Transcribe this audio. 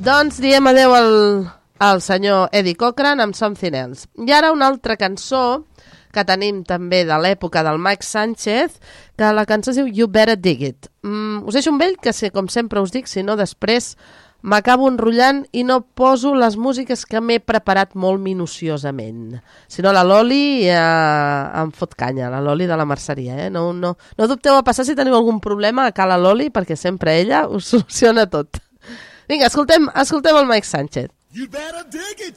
Doncs diem adeu al senyor Eddie Cochran amb Something Else. I ara una altra cançó que tenim també de l'època del Mike Sánchez, que la cançó es diu You Better Dig It. Us deixo un vell que, com sempre us dic, si no després m'acabo enrotllant i no poso les músiques que m'he preparat molt minuciosament. Si no, la Loli em fot canya, la Loli de la merceria. No dubteu a passar si teniu algun problema a la Loli, perquè sempre ella us soluciona tot. Vinga, escoltem el Mike Sánchez. You better dig it!